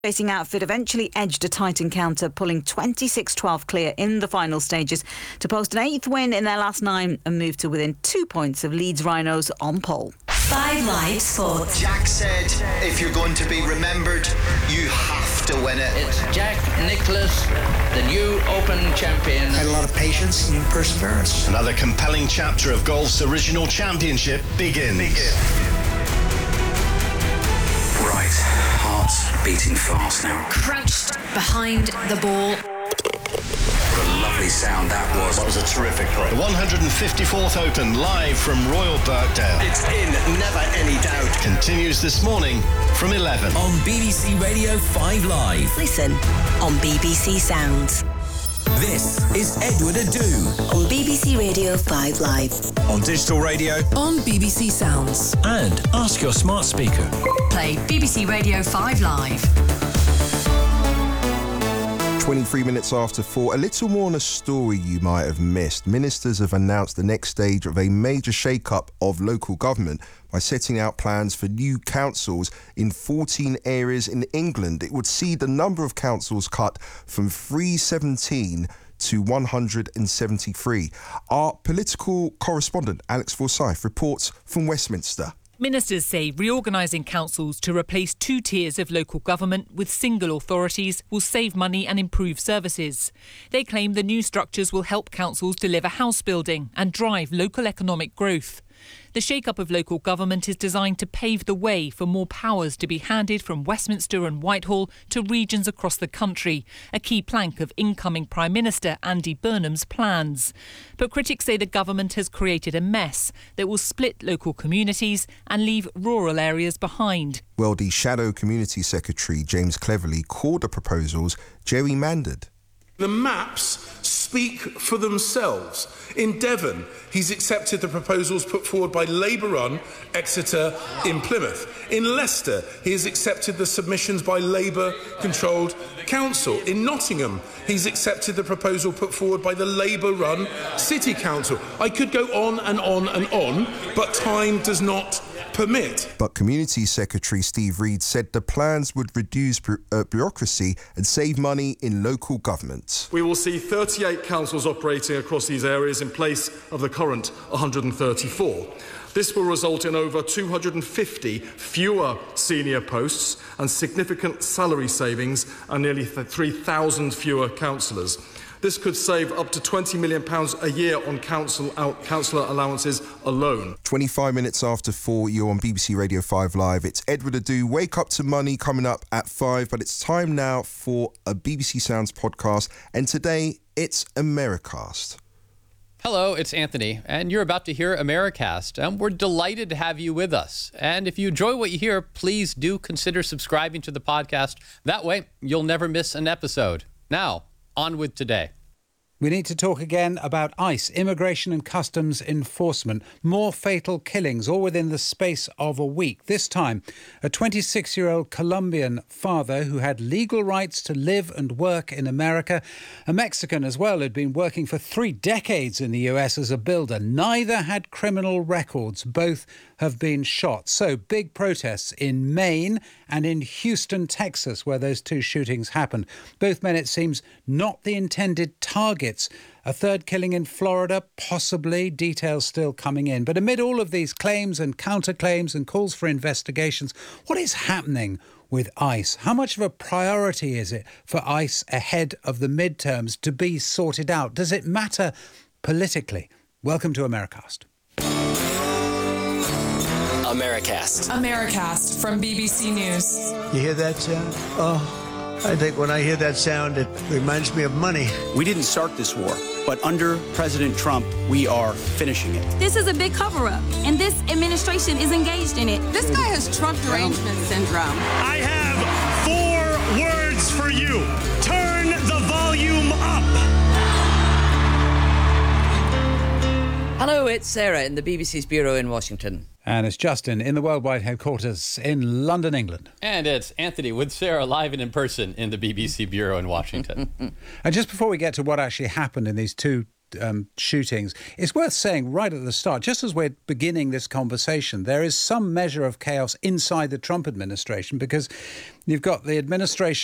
Racing outfit eventually edged a tight encounter, pulling 26-12 clear in the final stages to post an 8th win in their last 9 and move to within 2 points of Leeds Rhinos on pole. 5 Live Sports. Jack said, if you're going to be remembered, you have to win it. It's Jack Nicklaus, the new Open champion. Had a lot of patience and perseverance. Another compelling chapter of golf's original championship begins. Right, heart's beating fast now. Crouched behind the ball. What a lovely sound that was. That was a terrific play. The 154th Open, live from Royal Birkdale. It's in, never any doubt. Continues this morning from 11. On BBC Radio 5 Live. Listen on BBC Sounds. This is Edward Adu. On BBC Radio 5 Live. On digital radio. On BBC Sounds. And ask your smart speaker. Play BBC Radio 5 Live. 23 minutes after 4, a little more on a story you might have missed. Ministers have announced the next stage of a major shake-up of local government by setting out plans for new councils in 14 areas in England. It would see the number of councils cut from 317 to 173. Our political correspondent, Alex Forsyth, reports from Westminster. Ministers say reorganising councils to replace 2 tiers of local government with single authorities will save money and improve services. They claim the new structures will help councils deliver house building and drive local economic growth. The shake-up of local government is designed to pave the way for more powers to be handed from Westminster and Whitehall to regions across the country, a key plank of incoming Prime Minister Andy Burnham's plans. But critics say the government has created a mess that will split local communities and leave rural areas behind. Well, the Shadow Community Secretary, James Cleverly, called the proposals gerrymandered. The maps speak for themselves. In Devon, he's accepted the proposals put forward by Labour-run Exeter in Plymouth. In Leicester, he has accepted the submissions by Labour-controlled council. In Nottingham, he's accepted the proposal put forward by the Labour-run City Council. I could go on and on and on, but time does not permit. But Community Secretary Steve Reid said the plans would reduce bureaucracy and save money in local government. We will see 38 councils operating across these areas in place of the current 134. This will result in over 250 fewer senior posts and significant salary savings and nearly 3,000 fewer councillors. This could save up to £20 million a year on councillor allowances alone. 25 minutes after 4, you're on BBC Radio 5 Live. It's Edward Adu, Wake Up to Money, coming up at 5. But it's time now for a BBC Sounds podcast. And today, it's Americast. Hello, it's Anthony, and you're about to hear Americast. We're delighted to have you with us. And if you enjoy what you hear, please do consider subscribing to the podcast. That way, you'll never miss an episode. Now, on with today. We need to talk again about ICE, Immigration and Customs Enforcement. More fatal killings, all within the space of a week. This time, a 26-year-old Colombian father who had legal rights to live and work in America. A Mexican as well who'd been working for 3 decades in the US as a builder. Neither had criminal records. Both have been shot. So, big protests in Maine and in Houston, Texas, where those 2 shootings happened. Both men, it seems, not the intended targets. A third killing in Florida, possibly. Details still coming in. But amid all of these claims and counterclaims and calls for investigations, what is happening with ICE? How much of a priority is it for ICE ahead of the midterms to be sorted out? Does it matter politically? Welcome to Americast. Americast from BBC News. You hear that sound? Oh, I think when I hear that sound, it reminds me of money. We didn't start this war, but under President Trump, we are finishing it. This is a big cover-up, and this administration is engaged in it. This guy has Trump derangement syndrome. I have 4 words for you. Turn the volume up. Hello, it's Sarah in the BBC's bureau in Washington. And it's Justin in the worldwide headquarters in London, England. And it's Anthony with Sarah live and in person in the BBC bureau in Washington. And just before we get to what actually happened in these 2 shootings. It's worth saying right at the start, just as we're beginning this conversation, there is some measure of chaos inside the Trump administration, because you've got the administration